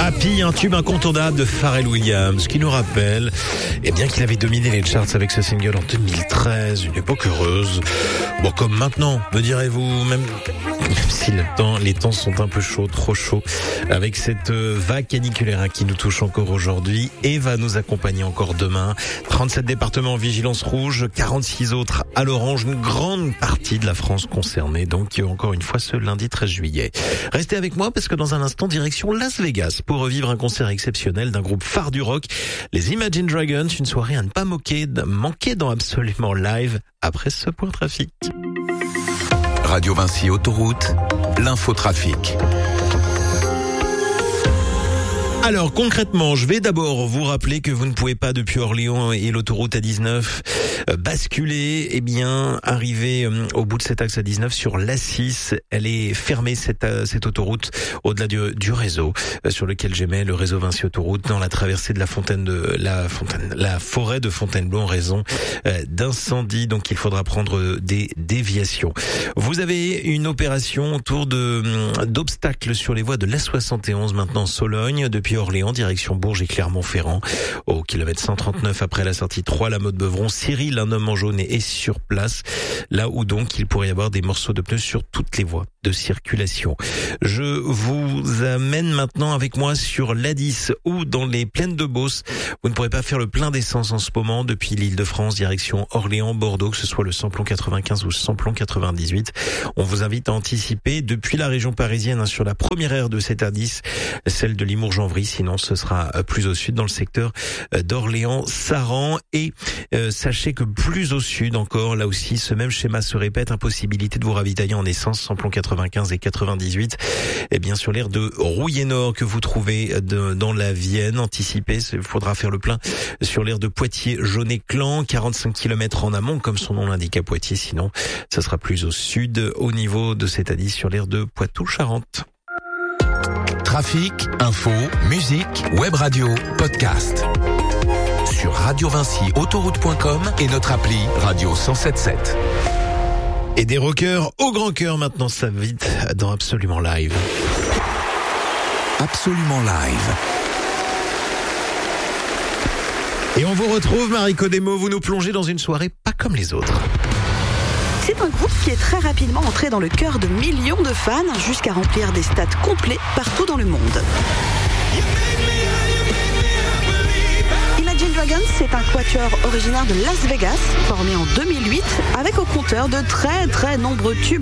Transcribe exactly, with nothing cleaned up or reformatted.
Happy, un tube incontournable de Pharrell Williams qui nous rappelle eh bien qu'il avait dominé les charts avec ce single en deux mille treize, une époque heureuse. Bon, comme maintenant, me direz-vous, même, même si le temps, les temps sont un peu chauds, trop chauds, avec cette vague caniculaire qui nous touche encore aujourd'hui et va nous accompagner encore demain. trente-sept départements en vigilance rouge, quarante-six autres à l'orange, une grande partie de la France concernée, donc encore une fois ce lundi treize juillet. Restez avec moi parce que dans un instant, direction Las Vegas pour revivre un concert exceptionnel d'un groupe phare du rock, les Imagine Dragons, une soirée à ne pas moquer, manquer dans Absolument Live après ce point trafic. Radio Vinci Autoroute, l'infotrafic. Alors concrètement, je vais d'abord vous rappeler que vous ne pouvez pas depuis Orléans et l'autoroute A dix-neuf euh, basculer, eh bien arriver euh, au bout de cet axe A dix-neuf sur l'A six. Elle est fermée cette euh, cette autoroute au-delà du, du réseau euh, sur lequel j'émets le réseau Vinci Autoroute dans la traversée de la fontaine de la fontaine la forêt de Fontainebleau en raison euh, d'incendie. Donc il faudra prendre des déviations. Vous avez une opération autour de d'obstacles sur les voies de l'A soixante et onze maintenant Sologne depuis Orléans, direction Bourges et Clermont-Ferrand. Au kilomètre cent trente-neuf après la sortie trois, la Motte-Beuvron, Cyril, un homme en jaune, est sur place. Là où donc il pourrait y avoir des morceaux de pneus sur toutes les voies de circulation. Je vous amène maintenant avec moi sur l'A dix ou dans les plaines de Beauce. Vous ne pourrez pas faire le plein d'essence en ce moment depuis l'Île-de-France, direction Orléans, Bordeaux, que ce soit le samplon quatre-vingt-quinze ou le samplon quatre-vingt-dix-huit. On vous invite à anticiper depuis la région parisienne hein, sur la première aire de cette A dix, celle de Limours-Janvry. Sinon, ce sera plus au sud dans le secteur d'Orléans-Saran. Et euh, sachez que plus au sud encore, là aussi, ce même schéma se répète. Impossibilité de vous ravitailler en essence, samplon quatre-vingt-quinze et quatre-vingt-dix-huit. Et bien sur l'aire de Rouillé-Nord que vous trouvez de, dans la Vienne. Anticipez, il faudra faire le plein sur l'aire de Poitiers-Jaunet-Clan, quarante-cinq kilomètres en amont, comme son nom l'indique à Poitiers. Sinon, ça sera plus au sud, au niveau de cette A dix sur l'aire de Poitou-Charentes. Trafic, info, musique, web radio, podcast. Sur radio vinci autoroute point com et notre appli Radio cent soixante-dix-sept. Et des rockers au grand cœur maintenant, ça vite dans Absolument Live. Absolument Live. Et on vous retrouve, Mariko Demo, vous nous plongez dans une soirée pas comme les autres. C'est un groupe qui est très rapidement entré dans le cœur de millions de fans, jusqu'à remplir des stades complets partout dans le monde. Imagine Dragons, c'est un quatuor originaire de Las Vegas, formé en deux mille huit, avec au compteur de très très nombreux tubes